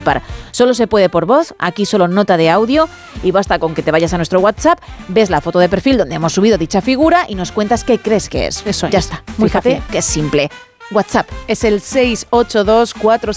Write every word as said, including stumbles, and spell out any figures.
Solo se puede por voz, aquí solo nota de audio y basta con que te vayas a nuestro WhatsApp, ves la foto de perfil donde hemos subido dicha figura y nos cuentas qué crees que es. Eso es. Ya está, muy Fíjate fácil, que es simple. WhatsApp es el seis ocho dos cuatro